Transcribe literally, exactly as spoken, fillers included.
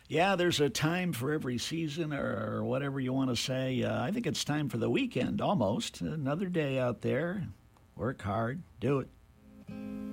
Yeah, there's a time for every season or, or whatever you want to say. Uh, I think it's time for the weekend almost. Another day out there. Work hard, do it.